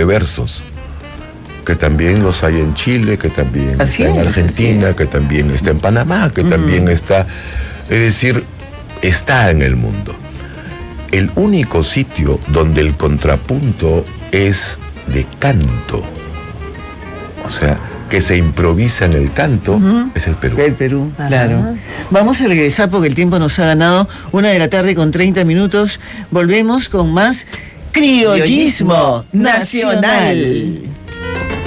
de versos, que también los hay en Chile, que también está en Argentina, que también está en Panamá, que también está, es decir, está en el mundo. El único sitio donde el contrapunto es de canto, o sea, que se improvisa en el canto, es el Perú. El Perú, claro. Vamos a regresar porque el tiempo nos ha ganado. 1:30 p.m. Volvemos con más criollismo nacional.